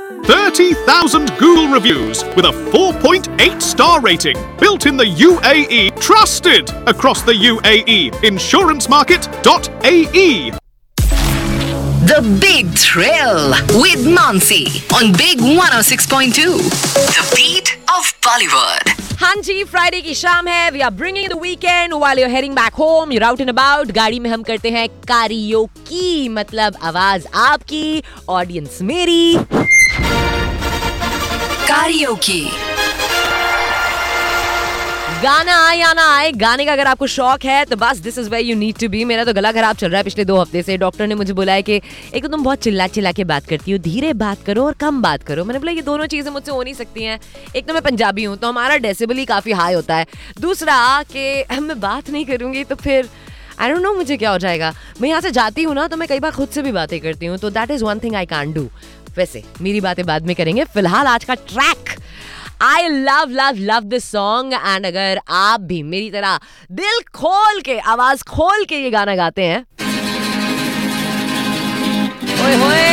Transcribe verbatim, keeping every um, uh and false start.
thirty thousand Google reviews with a four point eight star rating. Built in the U A E. Trusted across the U A E. insurance market dot A E. The Big Thrill with Mansi on Big one oh six point two. The beat of Bollywood. हाँ जी, Friday की शाम है. We are bringing the weekend while you are heading back home. Your out and about. गाड़ी में हम करते हैं कारियोकी, मतलब आवाज आपकी, ऑडियंस मेरी. Karaoke. गाना आए या ना आए, गाने का अगर आपको शौक है तो बस this is where you need to be. मेरा तो गला खराब चल रहा है पिछले दो हफ्ते से. डॉक्टर ने मुझे बोला है कि एक तो तुम बहुत चिल्ला चिल्ला के बात करती हो, धीरे बात करो और कम बात करो. मैंने बोला ये दोनों चीजें मुझसे हो नहीं सकती हैं. एक तो मैं पंजाबी हूँ तो हमारा डेसिबल ही काफी हाई होता है. दूसरा कि मैं बात नहीं करूंगी तो फिर आई डोंट नो मुझे क्या हो जाएगा. मैं यहाँ से जाती हूँ ना तो मैं कई बार खुद से भी बातें करती हूँ. तो that is one thing I can't do. वैसे मेरी बातें बाद में करेंगे. फिलहाल आज का track I love love love this song. and अगर आप भी मेरी तरह दिल खोल के, आवाज खोल के ये गाना गाते हैं, ओए होए